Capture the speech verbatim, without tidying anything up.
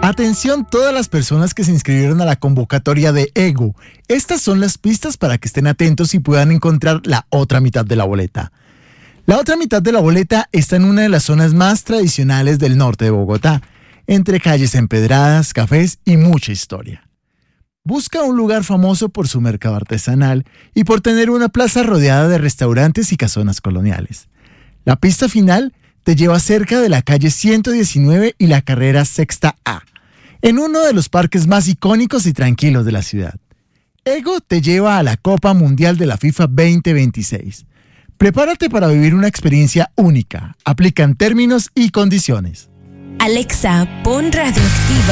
Atención todas las personas que se inscribieron a la convocatoria de Ego. Estas son las pistas para que estén atentos y puedan encontrar la otra mitad de la boleta. La otra mitad de la boleta está en una de las zonas más tradicionales del norte de Bogotá, entre calles empedradas, cafés y mucha historia. Busca un lugar famoso por su mercado artesanal y por tener una plaza rodeada de restaurantes y casonas coloniales. La pista final te lleva cerca de la calle ciento diecinueve y la carrera Sexta A, en uno de los parques más icónicos y tranquilos de la ciudad. Ego te lleva a la Copa Mundial de la FIFA veinte veintiséis. Prepárate para vivir una experiencia única. Aplican términos y condiciones. Alexa, pon Radioactiva